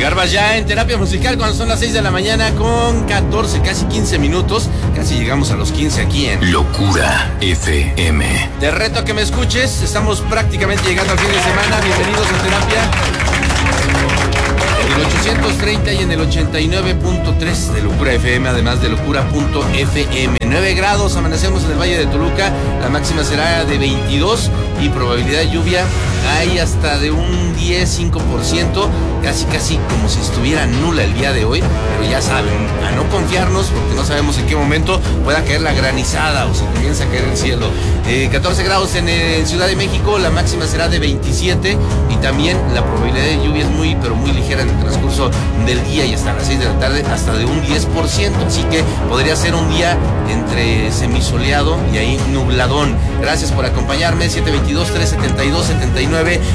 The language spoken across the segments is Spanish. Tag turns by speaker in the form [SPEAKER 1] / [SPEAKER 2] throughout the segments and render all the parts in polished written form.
[SPEAKER 1] Garbas ya en terapia musical cuando son las 6 de la mañana con 14, casi 15 minutos. Casi llegamos a los 15 aquí en
[SPEAKER 2] Locura FM.
[SPEAKER 1] Te reto a que me escuches. Estamos prácticamente llegando al fin de semana. Bienvenidos a terapia. En el 830 y en el 89.3 de Locura FM, además de locura.fm. 9 grados, amanecemos en el Valle de Toluca. La máxima será de 22 y probabilidad de lluvia hay hasta de un 10-5%, casi como si estuviera nula el día de hoy, pero ya saben, a no confiarnos porque no sabemos en qué momento pueda caer la granizada o se comienza a caer el cielo. 14 grados en Ciudad de México, la máxima será de 27 y también la probabilidad de lluvia es muy ligera en el transcurso del día y hasta las 6 de la tarde hasta de un 10%, así que podría ser un día entre semisoleado y ahí nubladón. Gracias por acompañarme. 722-372-7981,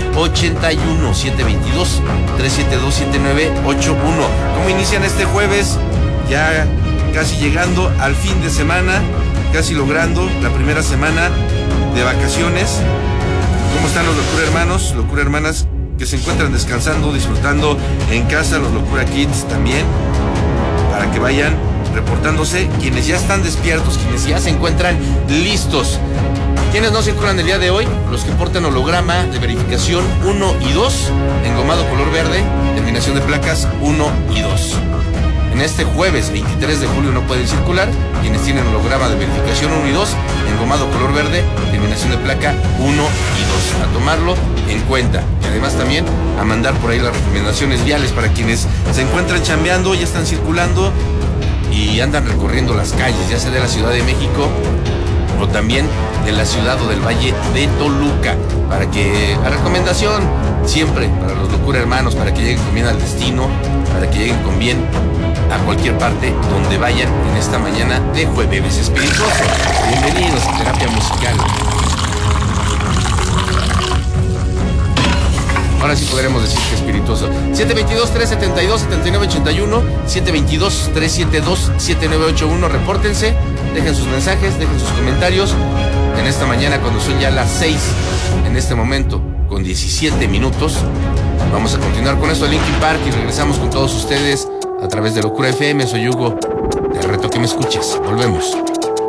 [SPEAKER 1] 722-372-7981. ¿Cómo inician este jueves? Ya casi llegando al fin de semana, casi logrando la primera semana de vacaciones. ¿Cómo están los Locura Hermanos, Locura Hermanas que se encuentran descansando, disfrutando en casa? Los Locura Kids también, para que vayan reportándose quienes ya están despiertos, quienes ya se encuentran listos. ¿Quiénes no circulan el día de hoy? Los que portan holograma de verificación 1 y 2, engomado color verde, terminación de placas 1 y 2. En este jueves 23 de julio no pueden circular quienes tienen holograma de verificación 1 y 2, engomado color verde, terminación de placa 1 y 2. A tomarlo en cuenta. Y además también a mandar por ahí las recomendaciones viales para quienes se encuentran chambeando, ya están circulando y andan recorriendo las calles, ya sea de la Ciudad de México o también de la ciudad o del Valle de Toluca, para que la recomendación siempre para los Locura Hermanos, para que lleguen con bien al destino, para que lleguen con bien a cualquier parte donde vayan en esta mañana de jueves espirituoso. Bienvenidos a terapia musical. Ahora sí podremos decir que espirituoso. 722-372-7981, 722-372-7981. Repórtense, dejen sus mensajes, dejen sus comentarios. En esta mañana, cuando son ya las 6, en este momento, con 17 minutos, vamos a continuar con esto de Linkin Park y regresamos con todos ustedes a través de Locura FM. Soy Hugo, te reto que me escuches. Volvemos.